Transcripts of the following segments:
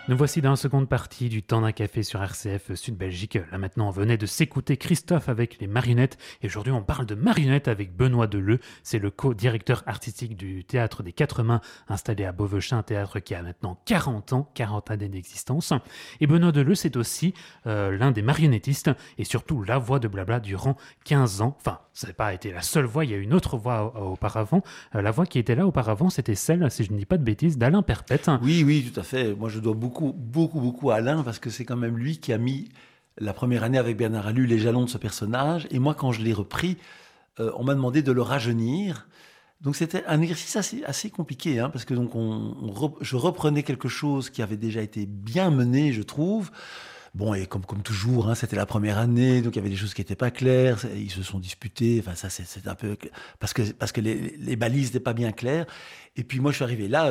Nous voici dans la seconde partie du Temps d'un café sur RCF Sud Belgique. Là maintenant, on venait de s'écouter Christophe avec les marionnettes. Et aujourd'hui, on parle de marionnettes avec Benoît Deleu. C'est le co-directeur artistique du Théâtre des Quatre Mains, installé à Beauvechain, un théâtre qui a maintenant 40 ans, 40 années d'existence. Et Benoît Deleu, c'est aussi l'un des marionnettistes et surtout la voix de Blabla durant 15 ans. Enfin, ça n'a pas été la seule voix, il y a une autre voix auparavant. La voix qui était là auparavant, c'était celle, si je ne dis pas de bêtises, d'Alain Perpète. Oui, oui, tout à fait. Moi, je dois beaucoup à Alain, parce que c'est quand même lui qui a mis la première année avec Bernard Alu les jalons de ce personnage. Et moi, quand je l'ai repris, on m'a demandé de le rajeunir. Donc c'était un exercice assez compliqué, hein, parce que donc je reprenais quelque chose qui avait déjà été bien mené, je trouve. Bon, et comme toujours, hein, c'était la première année, donc il y avait des choses qui n'étaient pas claires, ils se sont disputés, enfin ça c'est un peu... Parce que les balises n'étaient pas bien claires. Et puis moi je suis arrivé là,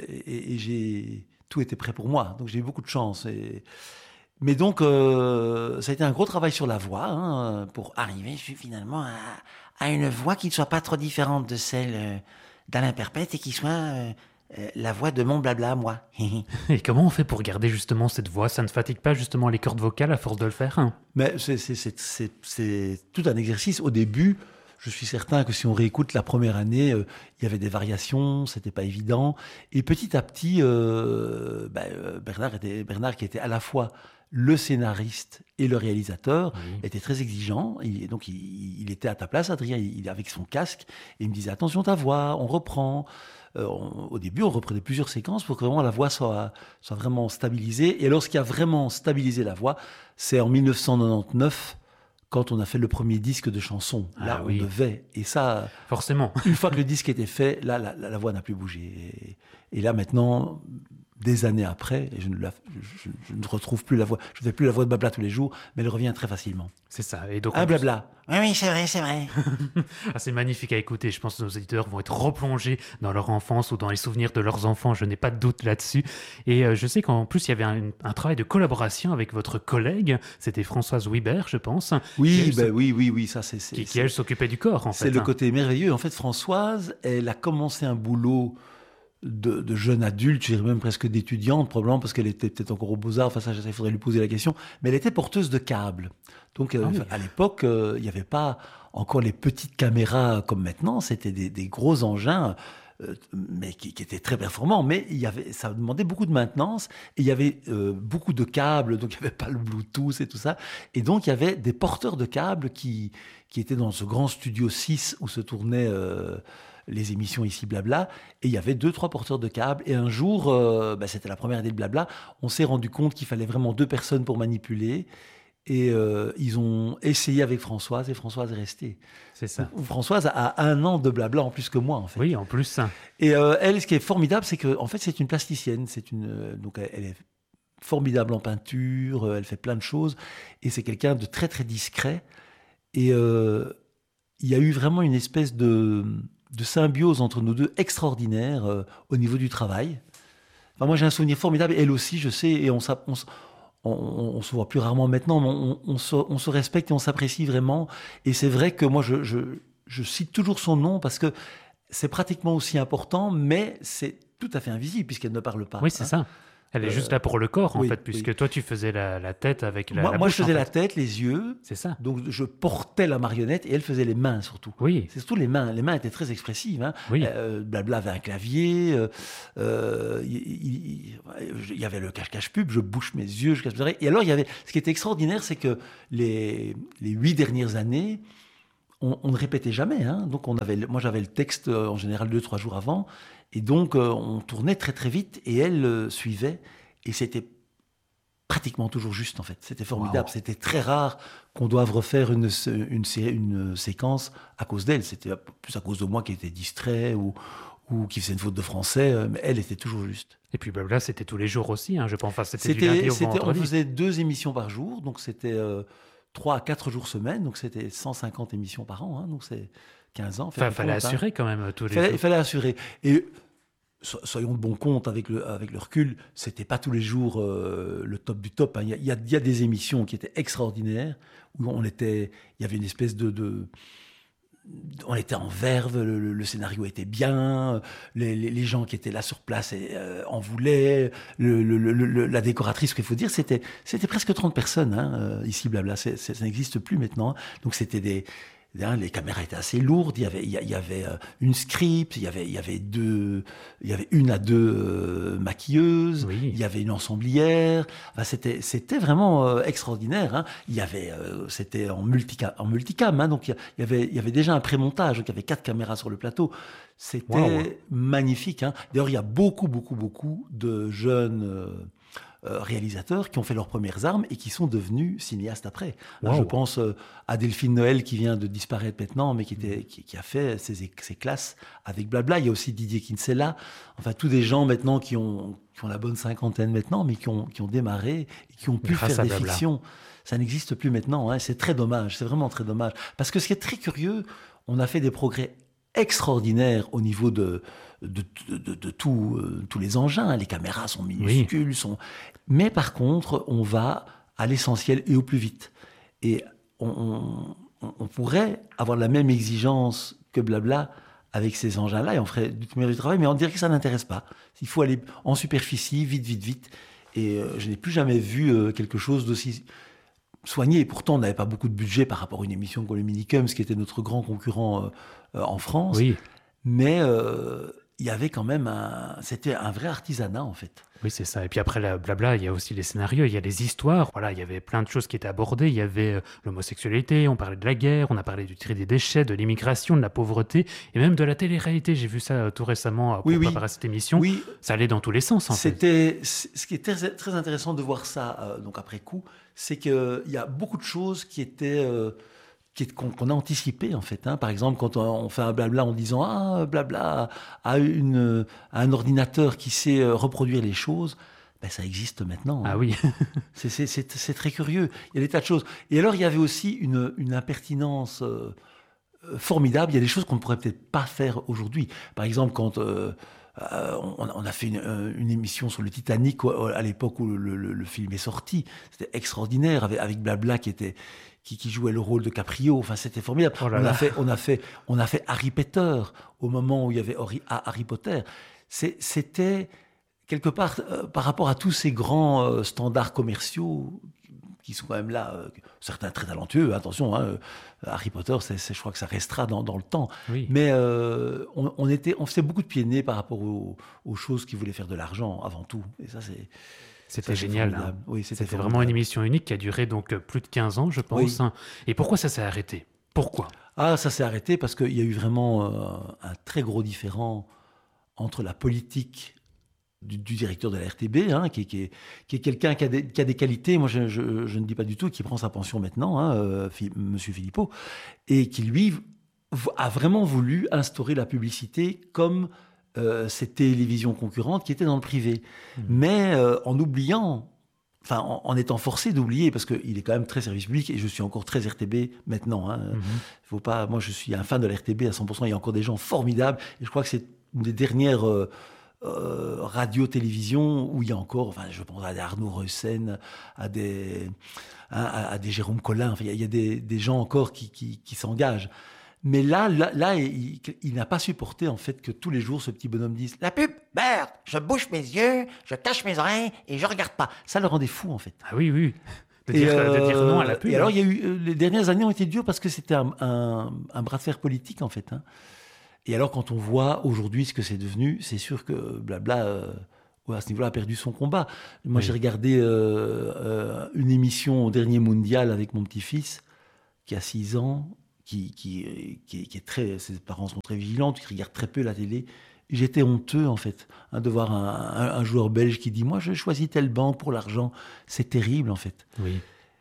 tout était prêt pour moi, donc j'ai eu beaucoup de chance. Mais donc, ça a été un gros travail sur la voix, hein, pour arriver finalement à une voix qui ne soit pas trop différente de celle d'Alain Perpète et qui soit la voix de mon blabla, moi. Et comment on fait pour garder justement cette voix? Ça ne fatigue pas justement les cordes vocales à force de le faire? Mais c'est tout un exercice. Au début, je suis certain que si on réécoute la première année, il y avait des variations, c'était pas évident. Et petit à petit, Bernard, qui était à la fois le scénariste et le réalisateur, était très exigeant. Donc il était à ta place, Adrien, avec son casque, et il me disait attention ta voix, on reprend. Au début, on reprenait plusieurs séquences pour que vraiment la voix soit vraiment stabilisée. Et alors, ce qui a vraiment stabilisé la voix, c'est en 1999, quand on a fait le premier disque de chansons. Là, on devait. Et ça... Forcément. Une fois que le disque était fait, là, la voix n'a plus bougé. Et là, maintenant... Des années après, et je ne retrouve plus la voix. Je ne fais plus la voix de Blabla tous les jours, mais elle revient très facilement. C'est ça. Et donc, Blabla. Oui, c'est vrai. Ah, c'est magnifique à écouter. Je pense que nos auditeurs vont être replongés dans leur enfance ou dans les souvenirs de leurs enfants. Je n'ai pas de doute là-dessus. Et je sais qu'en plus, il y avait un travail de collaboration avec votre collègue. C'était Françoise Wibert, je pense. Oui, oui. Ça, qui elle s'occupait du corps, en fait. C'est le côté merveilleux. En fait, Françoise, elle a commencé un boulot de jeune adulte, je dirais même presque d'étudiante, probablement parce qu'elle était peut-être encore aux Beaux-Arts, enfin ça, il faudrait lui poser la question, mais elle était porteuse de câbles. Donc à l'époque, il n'y avait pas encore les petites caméras comme maintenant, c'était des gros engins, mais qui étaient très performants, mais ça demandait beaucoup de maintenance, et il y avait beaucoup de câbles, donc il n'y avait pas le Bluetooth et tout ça, et donc il y avait des porteurs de câbles qui étaient dans ce grand studio 6 où se tournaient... les émissions ici Blabla, et il y avait 2-3 porteurs de câbles, et un jour, c'était la première année de Blabla, on s'est rendu compte qu'il fallait vraiment 2 personnes pour manipuler, et ils ont essayé avec Françoise, et Françoise est restée. C'est ça. Françoise a 1 an de Blabla en plus que moi, en fait. Oui, en plus. Et elle, ce qui est formidable, c'est que en fait, c'est une plasticienne, donc elle est formidable en peinture, elle fait plein de choses, et c'est quelqu'un de très très discret, et il y a eu vraiment une espèce de symbiose entre nous deux extraordinaire au niveau du travail. Enfin, moi, j'ai un souvenir formidable. Elle aussi, je sais, et on se voit plus rarement maintenant, mais on se respecte et on s'apprécie vraiment. Et c'est vrai que moi, je cite toujours son nom parce que c'est pratiquement aussi important, mais c'est tout à fait invisible puisqu'elle ne parle pas. Oui, c'est ça. Elle est juste là pour le corps, en fait, puisque toi, tu faisais la tête avec la bouche. Moi, je faisais la tête, les yeux. C'est ça. Donc, je portais la marionnette et elle faisait les mains, surtout. Oui. C'est surtout les mains. Les mains étaient très expressives. Hein. Oui. Blabla avait un clavier. Il y avait le cache-cache-pub. Je bouche mes yeux. Je cache mes oreilles. Et alors, ce qui était extraordinaire, c'est que les 8 dernières années, on ne répétait jamais. Hein. Donc, moi, j'avais le texte en général 2-3 jours avant. Et donc, on tournait très très vite et elle suivait. Et c'était pratiquement toujours juste, en fait. C'était formidable. Wow. C'était très rare qu'on doive refaire une séquence à cause d'elle. C'était plus à cause de moi qui était distrait ou qui faisait une faute de français. Mais elle était toujours juste. Et puis Blabla, c'était tous les jours aussi, hein, je pense. Enfin, c'était du lundi au vendredi. On faisait 2 émissions par jour. Donc, c'était 3 à 4 jours semaine. Donc, c'était 150 émissions par an. Hein, donc, c'est 15 ans. Enfin, il fallait assurer quand même tous les jours. Il fallait assurer. Et soyons de bon compte avec le recul, c'était pas tous les jours le top du top. Hein. Il y a des émissions qui étaient extraordinaires où il y avait une espèce de on était en verve, le scénario était bien, les gens qui étaient là sur place en voulaient, la décoratrice, ce qu'il faut dire, c'était presque 30 personnes, hein, ici, blabla, ça n'existe plus maintenant. Donc c'était les caméras étaient assez lourdes, il y avait une script, il y avait une à deux maquilleuses, Oui. il y avait une ensemblière. Enfin, c'était vraiment extraordinaire, hein. C'était en multicam, hein, donc il y avait déjà un pré-montage, donc il y avait 4 caméras sur le plateau. C'était Wow. magnifique, hein. D'ailleurs, il y a beaucoup de jeunes réalisateurs qui ont fait leurs premières armes et qui sont devenus cinéastes après. Wow. Je pense à Delphine Noël qui vient de disparaître maintenant, mais qui a fait ses classes avec Blabla. Il y a aussi Didier Kinsella. Enfin, tous des gens maintenant qui ont la bonne cinquantaine maintenant, mais qui ont démarré et qui ont pu Grâce faire à des Blabla. fictions. Ça n'existe plus maintenant, hein. C'est très dommage, c'est vraiment très dommage. Parce que ce qui est très curieux, on a fait des progrès extraordinaires au niveau de tous les engins, hein. Les caméras sont minuscules, mais par contre, on va à l'essentiel et au plus vite. Et on pourrait avoir la même exigence que Blabla avec ces engins-là, et on ferait du travail, mais on dirait que ça n'intéresse pas. Il faut aller en superficie, vite. Et je n'ai plus jamais vu quelque chose d'aussi soigné. Et pourtant, on n'avait pas beaucoup de budget par rapport à une émission comme le Minicum, ce qui était notre grand concurrent en France. Oui. Mais il y avait quand même c'était un vrai artisanat, en fait. Oui, c'est ça. Et puis après, la blabla, il y a aussi les scénarios, il y a les histoires. Voilà, il y avait plein de choses qui étaient abordées. Il y avait l'homosexualité, on parlait de la guerre, on a parlé du tri des déchets, de l'immigration, de la pauvreté, et même de la télé-réalité. J'ai vu ça tout récemment pour préparer cette émission. Oui, ça allait dans tous les sens, en fait. Ce qui est très, très intéressant de voir ça, donc après coup, c'est qu'il y a beaucoup de choses qui étaient... qu'on a anticipé en fait, hein. Par exemple, quand on fait un blabla en disant blabla a un ordinateur qui sait reproduire les choses, ben, ça existe maintenant, hein. Ah oui. C'est très curieux. Il y a des tas de choses. Et alors, il y avait aussi une impertinence formidable. Il y a des choses qu'on ne pourrait peut-être pas faire aujourd'hui. Par exemple, quand on a fait une émission sur le Titanic à l'époque où le film est sorti, c'était extraordinaire avec Blabla qui jouait le rôle de Caprio. Enfin, c'était formidable. Oh là là. On a fait Harry Potter au moment où il y avait Harry Potter. C'était quelque part par rapport à tous ces grands standards commerciaux qui sont quand même là, certains très talentueux, attention, hein, Harry Potter, je crois que ça restera dans le temps. Oui. Mais on faisait beaucoup de pieds nez par rapport aux choses qui voulaient faire de l'argent avant tout. Et ça, C'était génial. Hein. Oui, c'était vraiment une émission unique qui a duré donc plus de 15 ans, je pense. Oui. Hein. Et pourquoi ça s'est arrêté? Pourquoi? Ah, ça s'est arrêté parce qu'il y a eu vraiment un très gros différend entre la politique du directeur de la RTB, hein, qui est quelqu'un qui a des qualités, moi je ne dis pas du tout, qui prend sa pension maintenant, hein, Monsieur Philippot, et qui lui a vraiment voulu instaurer la publicité comme ces télévisions concurrentes qui étaient dans le privé. Mais en oubliant, enfin en étant forcé d'oublier, parce qu'il est quand même très service public, et je suis encore très RTB maintenant, hein. Faut pas, moi je suis un fan de la RTB à 100%, il y a encore des gens formidables, et je crois que c'est une des dernières... radio-télévision où il y a encore, enfin, je pense à des Arnaud Reussen, à des Jérôme Collin, enfin, il y a des gens encore qui s'engagent. Mais là il n'a pas supporté en fait que tous les jours ce petit bonhomme dise la pub, merde, je bouche mes yeux, je cache mes oreilles et je regarde pas. Ça le rendait fou en fait. Ah oui, oui. De dire non à la pub. Et alors il y a eu les dernières années ont été dures parce que c'était un bras de fer politique en fait, hein. Et alors, quand on voit aujourd'hui ce que c'est devenu, c'est sûr que Blabla, à ce niveau-là, a perdu son combat. Moi, j'ai regardé une émission au dernier mondial avec mon petit-fils, qui a 6 ans, qui est très... Ses parents sont très vigilants, qui regardent très peu la télé. J'étais honteux, en fait, hein, de voir un joueur belge qui dit « Moi, je choisis telle banque pour l'argent. » C'est terrible, en fait. Oui.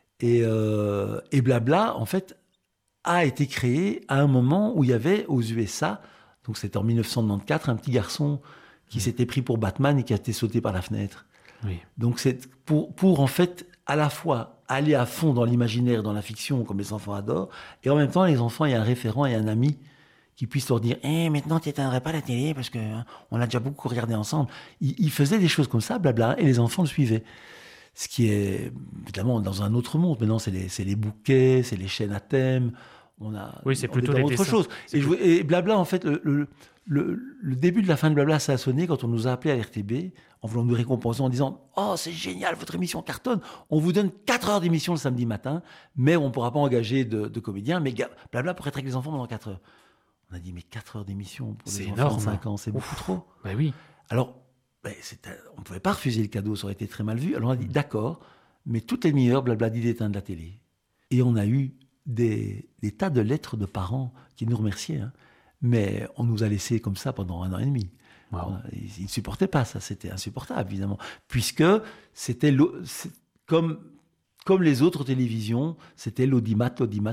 Et Blabla, en fait, a été créé à un moment où il y avait aux USA... Donc c'était en 1994, un petit garçon qui s'était pris pour Batman et qui a été sauté par la fenêtre. Oui. Donc c'est pour en fait à la fois aller à fond dans l'imaginaire, dans la fiction, comme les enfants adorent, et en même temps les enfants, il y a un référent et un ami qui puisse leur dire maintenant tu n'éteindrais pas la télé parce que on a déjà beaucoup regardé ensemble. Il faisait des choses comme ça, blabla, et les enfants le suivaient. Ce qui est évidemment dans un autre monde. Maintenant c'est les bouquets, c'est les chaînes à thème. Oui, c'est on plutôt est dans les autre dessins. chose. Et Blabla, en fait, le début de la fin de Blabla, ça a sonné quand on nous a appelés à l'RTB en voulant nous récompenser en disant « Oh, c'est génial, votre émission cartonne. On vous donne 4 heures d'émission le samedi matin, mais on ne pourra pas engager de comédiens. Mais Blabla pour être avec les enfants pendant 4 heures. » On a dit « Mais 4 heures d'émission pour C'est les enfants énorme. de 5 ans, c'est beaucoup trop. » Bah oui. Alors, on ne pouvait pas refuser le cadeau, ça aurait été très mal vu. Alors on a dit « D'accord, mais toutes les demi-heures, Blabla dit d'éteindre la télé. » Et on a eu des tas de lettres de parents qui nous remerciaient. Hein. Mais on nous a laissés comme ça pendant 1 an et demi. Wow. Ils ne supportaient pas ça, c'était insupportable, évidemment. Puisque c'était comme les autres télévisions, c'était l'audimat.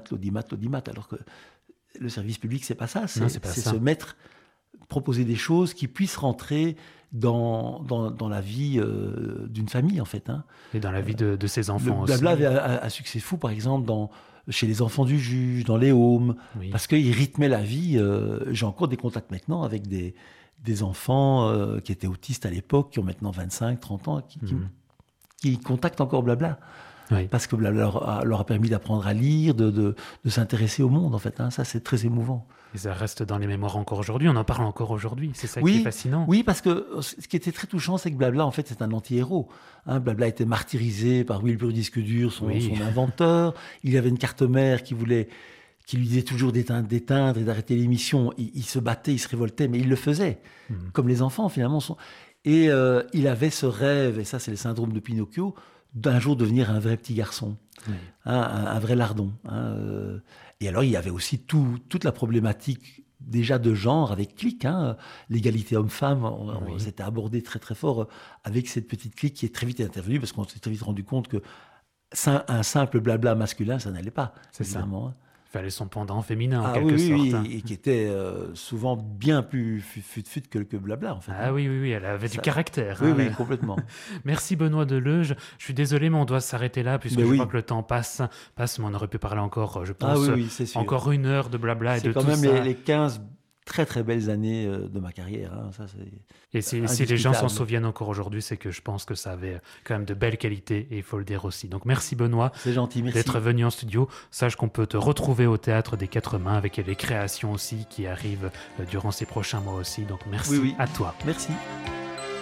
Alors que le service public, c'est pas ça. C'est se mettre, proposer des choses qui puissent rentrer dans la vie d'une famille, en fait. Hein. Et dans la vie de ses enfants aussi. Blabla avait un succès fou, par exemple, chez les enfants du juge, dans les homes, parce qu'il rythmait la vie. J'ai encore des contacts maintenant avec des enfants qui étaient autistes à l'époque, qui ont maintenant 25, 30 ans, qui contactent encore Blabla. Oui. Parce que Blabla leur a permis d'apprendre à lire, de s'intéresser au monde, en fait. Hein. Ça, c'est très émouvant. Et ça reste dans les mémoires encore aujourd'hui, on en parle encore aujourd'hui, c'est ça qui est fascinant. Oui, parce que ce qui était très touchant, c'est que Blabla, en fait, c'est un anti-héros. Hein, Blabla a été martyrisé par Wilbur Disque Dur, son inventeur. Il avait une carte mère qui lui disait toujours d'éteindre et d'arrêter l'émission. Il se battait, il se révoltait, mais il le faisait, comme les enfants, finalement. Et il avait ce rêve, et ça, c'est le syndrome de Pinocchio, d'un jour devenir un vrai petit garçon, un vrai lardon. Et alors, il y avait aussi toute la problématique déjà de genre avec Click, l'égalité homme-femme. On s'était abordé très très fort avec cette petite Click qui est très vite intervenue parce qu'on s'est très vite rendu compte que un simple blabla masculin, ça n'allait pas. C'est ça. Il fallait son pendant féminin, en quelque sorte. Oui, et qui était souvent bien plus fut que Blabla, en fait. Ah oui, elle avait du caractère. Oui, complètement. Merci Benoît Deleuge. Je suis désolé, mais on doit s'arrêter là, puisque je vois que le temps passe, mais on aurait pu parler encore, je pense, encore 1 heure de Blabla et de tout ça. C'est quand même les 15 très très belles années de ma carrière. Hein. Ça, et si les gens s'en souviennent encore aujourd'hui, c'est que je pense que ça avait quand même de belles qualités, et il faut le dire aussi. Donc merci Benoît, c'est gentil, merci d'être venu en studio. Sache qu'on peut te retrouver au Théâtre des Quatre Mains avec les créations aussi qui arrivent durant ces prochains mois aussi. Donc merci à toi. Merci.